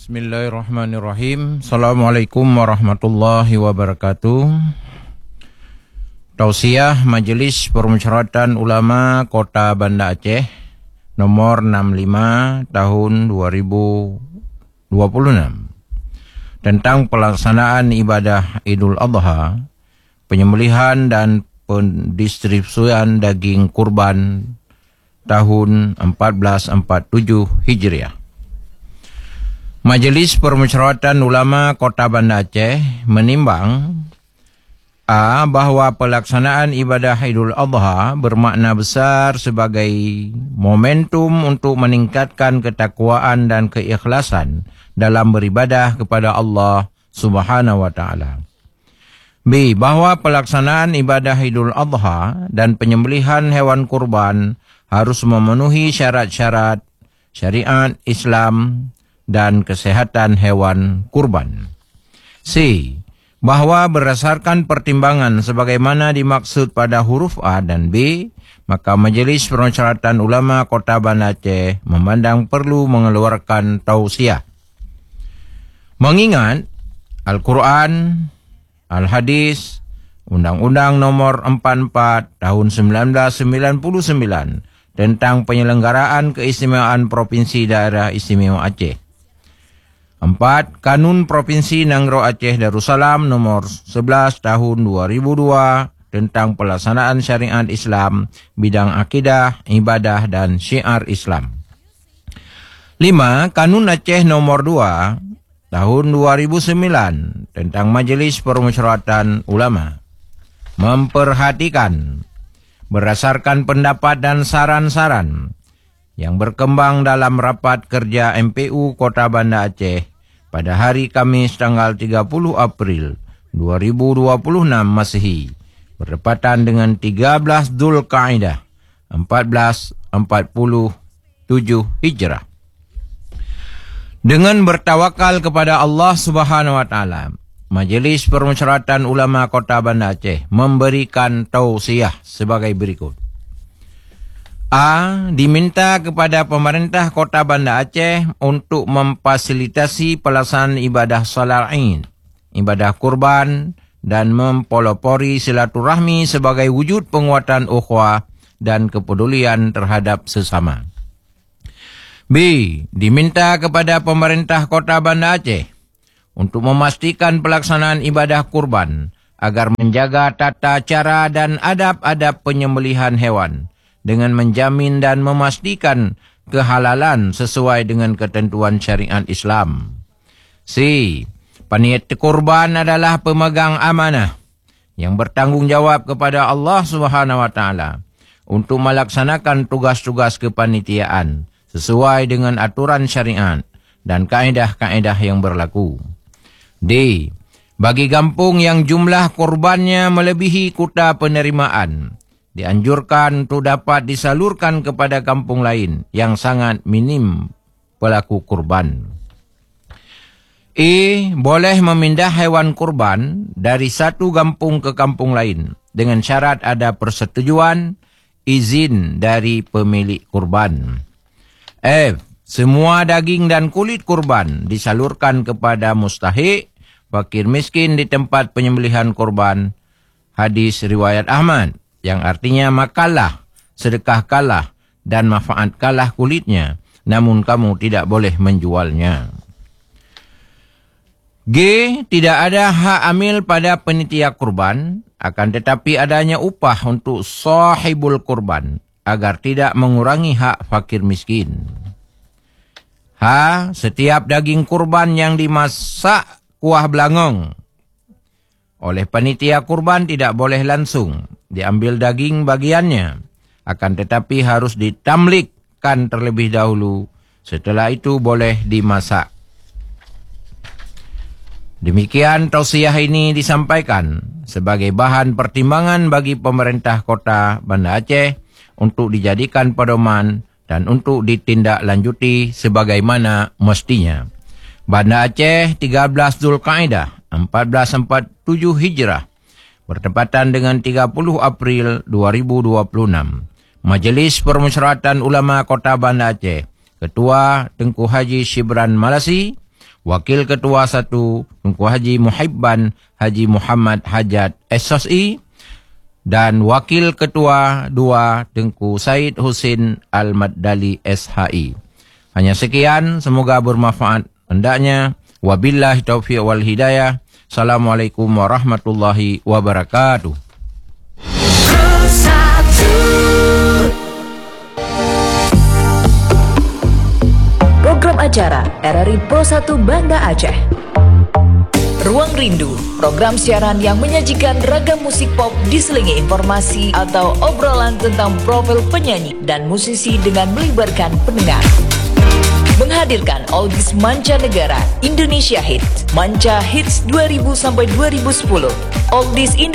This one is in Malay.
Bismillahirrahmanirrahim. Assalamualaikum warahmatullahi wabarakatuh. Tausiah Majelis Permusyawaratan Ulama Kota Banda Aceh nomor 65 tahun 2026 tentang pelaksanaan ibadah Idul Adha, penyembelihan dan pendistribusian daging kurban tahun 1447 Hijriah. Majelis Permusyawaratan Ulama Kota Banda Aceh menimbang bahawa pelaksanaan ibadah Idul Adha bermakna besar sebagai momentum untuk meningkatkan ketakwaan dan keikhlasan dalam beribadah kepada Allah Subhanahu wa taala. B. Bahawa pelaksanaan ibadah Idul Adha dan penyembelihan hewan kurban harus memenuhi syarat-syarat syariat Islam dan kesehatan hewan kurban. C. Bahawa berdasarkan pertimbangan sebagaimana dimaksud pada huruf A dan B, maka Majelis Permusyawaratan Ulama Kota Banda Aceh memandang perlu mengeluarkan tausiah. Mengingat Al-Quran, Al-Hadis, Undang-Undang Nomor 44 Tahun 1999 tentang penyelenggaraan keistimewaan Provinsi Daerah Istimewa Aceh. 4. Kanun Provinsi Nanggroe Aceh Darussalam Nomor 11 Tahun 2002 tentang pelaksanaan syariat Islam bidang akidah, ibadah dan syiar Islam. 5. Kanun Aceh Nomor 2 Tahun 2009 tentang Majelis Permusyawaratan Ulama. Memperhatikan berdasarkan pendapat dan saran-saran yang berkembang dalam rapat kerja MPU Kota Banda Aceh pada hari Khamis tanggal 30 April 2026 Masehi bertepatan dengan 13 Dzulqa'dah 1447 Hijrah. Dengan bertawakal kepada Allah Subhanahu wa taala, Majelis Permusyawaratan Ulama Kota Banda Aceh memberikan tausiah sebagai berikut. A. Diminta kepada pemerintah Kota Banda Aceh untuk memfasilitasi pelaksanaan ibadah salat Id, ibadah kurban dan mempelopori silaturahmi sebagai wujud penguatan ukhuwah dan kepedulian terhadap sesama. B. Diminta kepada pemerintah Kota Banda Aceh untuk memastikan pelaksanaan ibadah kurban agar menjaga tata cara dan adab-adab penyembelihan hewan dengan menjamin dan memastikan kehalalan sesuai dengan ketentuan syariat Islam. C. Panitia kurban adalah pemegang amanah yang bertanggungjawab kepada Allah Subhanahu wa taala untuk melaksanakan tugas-tugas kepanitiaan sesuai dengan aturan syariat dan kaedah-kaedah yang berlaku. D. Bagi kampung yang jumlah kurbannya melebihi kuota penerimaan, dianjurkan untuk dapat disalurkan kepada kampung lain yang sangat minim pelaku kurban. E. Boleh memindah hewan kurban dari satu kampung ke kampung lain dengan syarat ada persetujuan izin dari pemilik kurban. F. Semua daging dan kulit kurban disalurkan kepada mustahik, fakir miskin di tempat penyembelihan kurban. Hadis riwayat Ahmad, yang artinya makanlah, sedekahkanlah dan manfaatkanlah kulitnya, namun kamu tidak boleh menjualnya. G. Tidak ada hak amil pada panitia kurban, akan tetapi adanya upah untuk sahibul kurban agar tidak mengurangi hak fakir miskin. H. Setiap daging kurban yang dimasak kuah belangong oleh panitia kurban tidak boleh langsung diambil daging bagiannya, akan tetapi harus ditamlikkan terlebih dahulu, setelah itu boleh dimasak. Demikian tausiah ini disampaikan sebagai bahan pertimbangan bagi pemerintah Kota Banda Aceh untuk dijadikan pedoman dan untuk ditindaklanjuti sebagaimana mestinya. Banda Aceh 13 Dzulqa'dah 1447 Hijrah bertepatan dengan 30 April 2026. Majelis Permusyawaratan Ulama Kota Banda Aceh, Ketua Tengku Haji Shibran Malasi, Wakil Ketua 1 Tunku Haji Muhibban Haji Muhammad Hajat SSI, dan Wakil Ketua 2 Tengku Said Husin Al-Maddali SHI. Hanya sekian, semoga bermanfaat hendaknya. Wabillahi taufiq wal hidayah. Assalamualaikum warahmatullahi wabarakatuh. Program acara RRI Pro 1 Banda Aceh. Ruang Rindu, program siaran yang menyajikan ragam musik pop diselingi informasi atau obrolan tentang profil penyanyi dan musisi dengan melibatkan pendengar. Menghadirkan oldies mancanegara, Indonesia Hits, Manca Hits 2000 sampai 2010, oldies